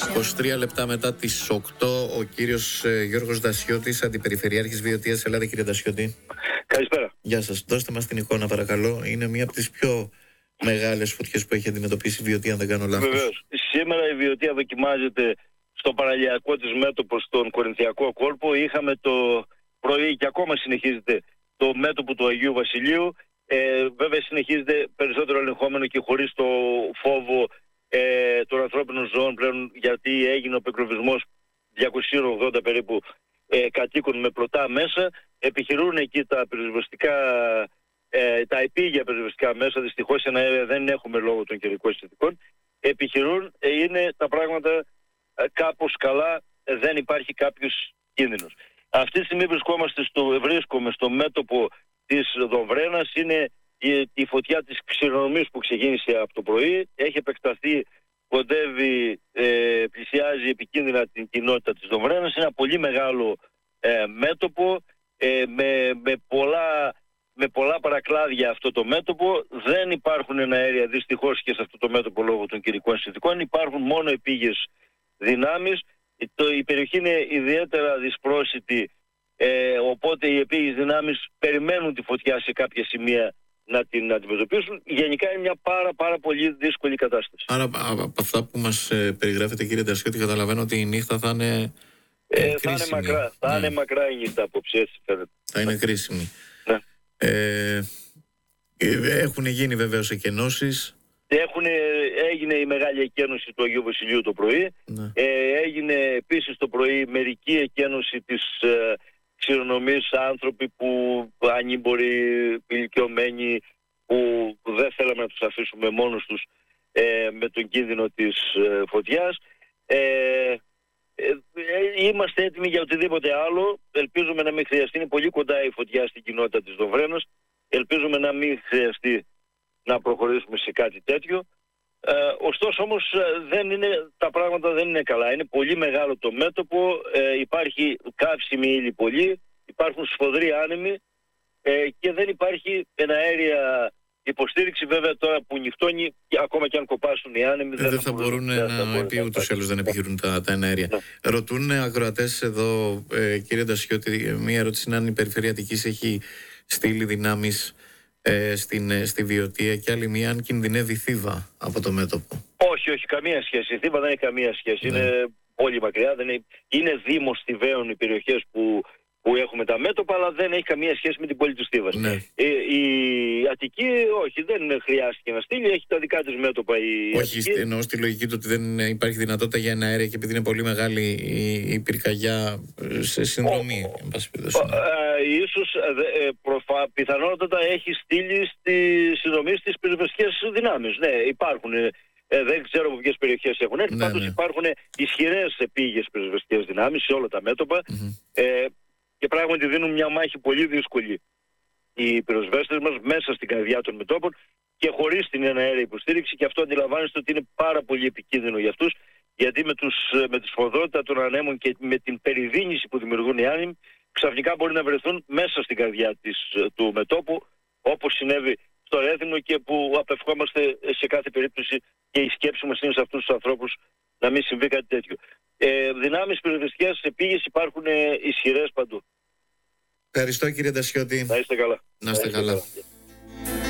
23 λεπτά μετά τις 8, ο κύριος Γιώργος Δασιώτης, Αντιπεριφερειάρχης Βιωτίας. Ελάτε κύριε Δασιώτη. Καλησπέρα. Γεια σας. Δώστε μας την εικόνα παρακαλώ. Είναι μία από τις πιο μεγάλες φωτιές που έχει αντιμετωπίσει η Βιωτία, αν δεν κάνω λάθος. Βεβαίως. Σήμερα η Βιωτία δοκιμάζεται στο παραλιακό της μέτωπο στον Κορινθιακό κόλπο. Είχαμε το πρωί και ακόμα συνεχίζεται το μέτωπο του Αγίου Βασιλείου. Βέβαια συνεχίζεται περισσότερο ελεγχόμενο και χωρίς το φόβο των ανθρώπινων ζώων πλέον, γιατί έγινε ο πεκροβισμός 280 περίπου κατοίκων με πλωτά μέσα. Επιχειρούν εκεί τα πυροσβεστικά, τα επίγεια πυροσβεστικά μέσα. Δυστυχώς ένα αέρια δεν έχουμε λόγω των καιρικών συνθηκών. Επιχειρούν, είναι τα πράγματα κάπως καλά, δεν υπάρχει κάποιος κίνδυνος. Αυτή τη στιγμή βρίσκομαι στο μέτωπο της Δομβρένας. Είναι η φωτιά της ξηρονομής που ξεκίνησε από το πρωί. Έχει επεκταθεί, κοντεύει, πλησιάζει επικίνδυνα την κοινότητα της Δομβρένας. Είναι ένα πολύ μεγάλο μέτωπο με πολλά παρακλάδια αυτό το μέτωπο. Δεν υπάρχουν αέρια δυστυχώς και σε αυτό το μέτωπο λόγω των καιρικών συνθηκών. Υπάρχουν μόνο επίγειες δυνάμεις. Η περιοχή είναι ιδιαίτερα δυσπρόσιτη, οπότε οι επίγειες δυνάμεις περιμένουν τη φωτιά σε κάποια σημεία να την αντιμετωπίσουν. Γενικά είναι μια πάρα πολύ δύσκολη κατάσταση. Άρα από αυτά που μας περιγράφετε κύριε Δασιώτη, καταλαβαίνω ότι η νύχτα θα είναι κρίσιμη. Θα είναι μακρά η νύχτα απόψε, έτσι φαίνεται. Θα είναι κρίσιμη. Ναι. Έχουν γίνει βεβαίως εκενώσεις. Έγινε η μεγάλη εκένωση του Αγίου Βασιλείου το πρωί. Ναι. Έγινε επίσης το πρωί μερική εκένωση της ξηρονομής, άνθρωποι που ανήμποροι, ηλικιωμένοι, που δεν θέλαμε να τους αφήσουμε μόνος τους με τον κίνδυνο της φωτιάς. Είμαστε έτοιμοι για οτιδήποτε άλλο. Ελπίζουμε να μην χρειαστεί. Είναι πολύ κοντά η φωτιά στην κοινότητα της Δομβρένας. Ελπίζουμε να μην χρειαστεί να προχωρήσουμε σε κάτι τέτοιο. Ωστόσο όμως τα πράγματα δεν είναι καλά. Είναι πολύ μεγάλο το μέτωπο, υπάρχει καύσιμη ύλη πολύ, υπάρχουν σφοδροί άνεμοι και δεν υπάρχει εναέρια υποστήριξη. Βέβαια τώρα που νυχτώνει, ακόμα και αν κοπάσουν οι άνεμοι δεν θα μπορούν να ούτως ή άλλως δεν επιχειρούν τα εναέρια. Ναι. Ρωτούν ακροατές εδώ, κύριε Δασιώτη, μία ερώτηση είναι αν η Περιφέρεια Αττικής έχει στείλει δυνάμεις στη Βιωτία, και άλλη μία αν κινδυνεύει Θήβα από το μέτωπο. Όχι, καμία σχέση. Η Θήβα δεν έχει καμία σχέση. Ναι. Είναι πολύ μακριά. Είναι δήμος Θηβαίων οι περιοχές που έχουμε τα μέτωπα, αλλά δεν έχει καμία σχέση με την πόλη της Θήβας. Ναι. Η Αττική, όχι, δεν χρειάστηκε να στείλει. Έχει τα δικά της μέτωπα η Αττική. Εννοώ στη λογική του ότι δεν υπάρχει δυνατότητα για ένα αέρια και επειδή είναι πολύ μεγάλη η πυρκαγιά σε συνδρομή. Ίσως πιθανότατα έχει στείλει στη συνδρομή στις πυροσβεστικές δυνάμεις. Ναι, υπάρχουν. Δεν ξέρω από ποιες περιοχές έχουν έρθει. Ναι, πάντως υπάρχουν ισχυρές επίγειες πυροσβεστικές δυνάμεις σε όλα τα μέτωπα. Και πράγματι δίνουν μια μάχη πολύ δύσκολη οι πυροσβέστες μας μέσα στην καρδιά των μετώπων και χωρίς την εναέρια υποστήριξη, και αυτό αντιλαμβάνεστε ότι είναι πάρα πολύ επικίνδυνο για αυτούς, γιατί με τη σφοδρότητα των ανέμων και με την περιδίνηση που δημιουργούν οι άνεμοι, ξαφνικά μπορεί να βρεθούν μέσα στην καρδιά του μετώπου, όπως συνέβη στο Ρέθυμνο και που απευχόμαστε σε κάθε περίπτωση, και η σκέψη μας είναι σε αυτούς τους ανθρώπους να μην συμβεί κάτι τέτοιο. Δυνάμεις πυροσβεστικές επίγειες υπάρχουν ισχυρές παντού. Ευχαριστώ κύριε Δασιώτη. Να είστε καλά. Να είστε καλά.